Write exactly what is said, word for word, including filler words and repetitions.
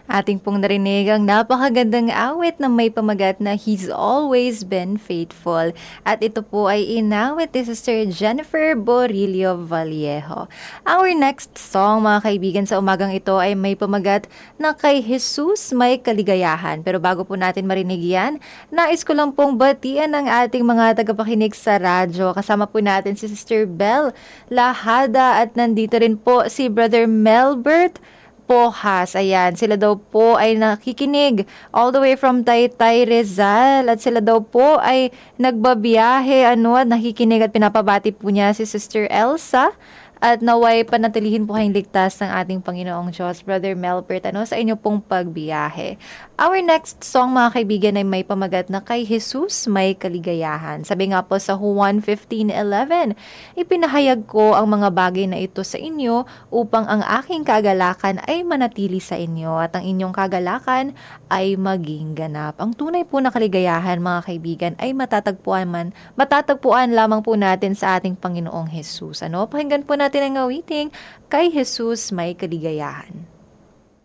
Ating pong narinig ang napakagandang awit na may pamagat na He's Always Been Faithful. At ito po ay inawit ni Sister Jennifer Borillo Vallejo. Our next song, mga kaibigan, sa umagang ito ay may pamagat na kay Jesus may kaligayahan. Pero bago po natin marinig yan, nais ko lang pong batian ang ating mga tagapakinig sa radyo. Kasama po natin si Sister Bel Lahada at nandito rin po si Brother Melbert Pohas. Ayan, sila daw po ay nakikinig all the way from Taytay, Rizal. At sila daw po ay nagbabiyahe, ano, at nakikinig at pinapabati po niya si Sister Elsa. At naway panatilihin po kayong ligtas ng ating Panginoong Diyos, Brother Melbert, ano, sa inyo pong pagbiyahe. Our next song, mga kaibigan, ay may pamagat na kay Jesus may kaligayahan. Sabi nga po sa Juan fifteen eleven, ipinahayag ko ang mga bagay na ito sa inyo upang ang aking kagalakan ay manatili sa inyo at ang inyong kagalakan ay maging ganap. Ang tunay po na kaligayahan, mga kaibigan, ay matatagpuan man, matatagpuan lamang po natin sa ating Panginoong Jesus. Ano? Pakinggan po natin ang awiting kay Jesus may kaligayahan.